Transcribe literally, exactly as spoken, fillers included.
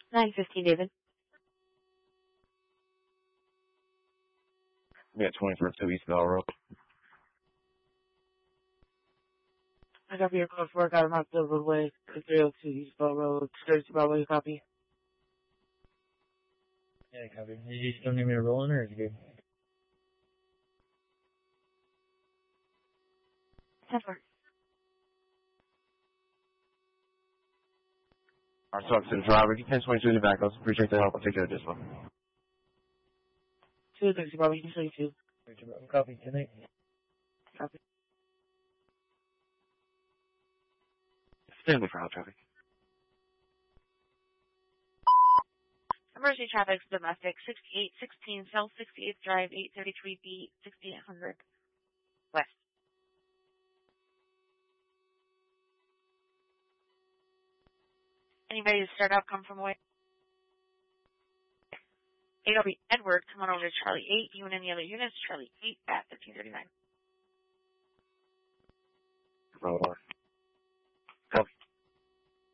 nine fifteen, David. We got twenty-four two East Bell Road. I copy your code four, got him out the roadway, three oh two East Bell Road, thirty-two Broadway, copy. Yeah, copy. You still need me to roll in, or is it good? ten four. Our talk to the driver. Get ten twenty-two in the back. I appreciate the help. I'll take care of this one. two thirty-two Broadway, twenty-two. Copy, tonight. Copy. Stand by for out traffic. Emergency traffic, domestic, sixty-eight sixteen South sixty-eighth Drive, eight thirty-three B, sixty-eight hundred West. Anybody to start out, come from away. eight will be Edward, come on over to Charlie eight. You and any other units, Charlie eight at fifteen thirty-nine. Roll on.